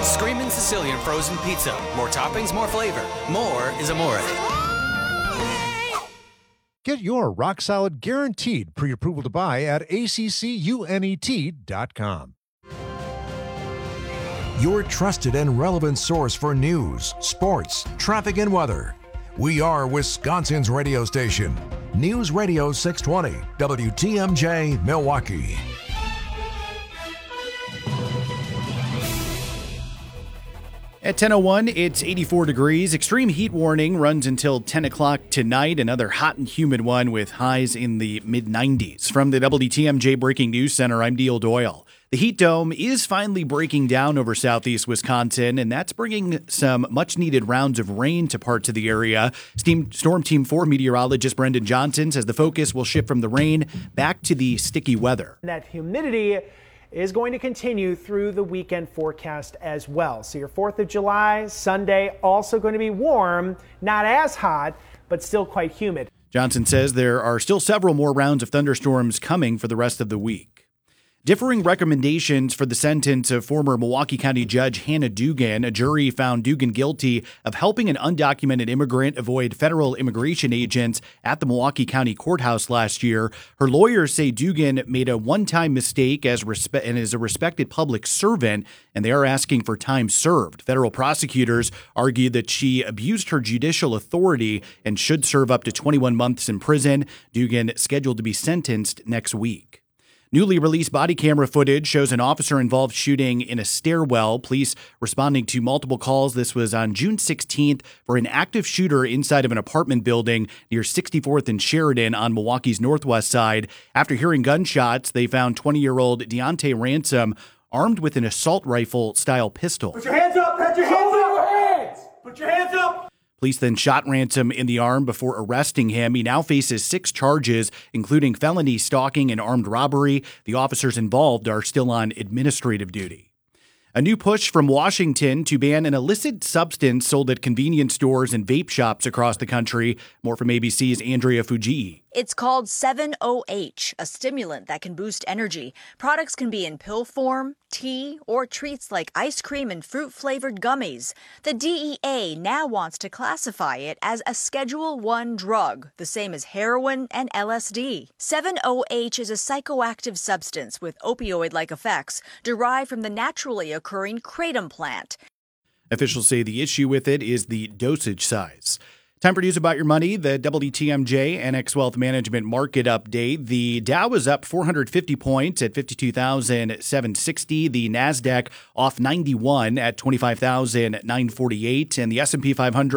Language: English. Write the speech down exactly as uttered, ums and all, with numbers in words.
Screamin' Sicilian frozen pizza. More toppings, more flavor. More is amore. Get your rock solid guaranteed pre-approval to buy at A C C U N E T dot com. Your trusted and relevant source for news, sports, traffic, and weather. We are Wisconsin's radio station. News Radio six twenty, W T M J, Milwaukee. At ten oh one, it's eighty-four degrees. Extreme heat warning runs until ten o'clock tonight. Another hot and humid one with highs in the mid nineties. From the W T M J Breaking News Center, I'm Neil Doyle. The heat dome is finally breaking down over southeast Wisconsin, and that's bringing some much-needed rounds of rain to parts of the area. Steam, Storm Team four meteorologist Brendan Johnson says the focus will shift from the rain back to the sticky weather. That humidity is going to continue through the weekend forecast as well. So your fourth of July, Sunday, also going to be warm, not as hot, but still quite humid. Johnson says there are still several more rounds of thunderstorms coming for the rest of the week. Differing recommendations for the sentence of former Milwaukee County Judge Hannah Dugan. A jury found Dugan guilty of helping an undocumented immigrant avoid federal immigration agents at the Milwaukee County Courthouse last year. Her lawyers say Dugan made a one-time mistake as respe- and is a respected public servant, and they are asking for time served. Federal prosecutors argued that she abused her judicial authority and should serve up to twenty-one months in prison. Dugan scheduled to be sentenced next week. Newly released body camera footage shows an officer-involved shooting in a stairwell. Police responding to multiple calls. This was on June sixteenth for an active shooter inside of an apartment building near sixty-fourth and Sheridan on Milwaukee's northwest side. After hearing gunshots, they found twenty-year-old Deontay Ransom armed with an assault rifle-style pistol. Put your hands up! Put your hands up! Your hands! Put your hands up! Police then shot Ransom in the arm before arresting him. He now faces six charges, including felony stalking and armed robbery. The officers involved are still on administrative duty. A new push from Washington to ban an illicit substance sold at convenience stores and vape shops across the country. More from A B C's Andrea Fujii. It's called seven O H, a stimulant that can boost energy. Products can be in pill form, tea, or treats like ice cream and fruit-flavored gummies. The D E A now wants to classify it as a Schedule one drug, the same as heroin and L S D. seven O H is a psychoactive substance with opioid-like effects derived from the naturally occurring kratom plant. Officials say the issue with it is the dosage size. Time for news about your money. The W T M J N X Wealth Management Market Update. The Dow is up four hundred fifty points at fifty-two thousand seven hundred sixty. The NASDAQ off ninety-one at twenty-five thousand nine hundred forty-eight. And the S and P five hundred